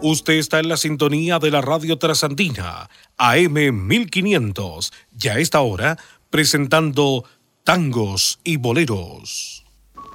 Usted está en la sintonía de la Radio Trasandina, AM 1500, ya a esta hora presentando tangos y boleros.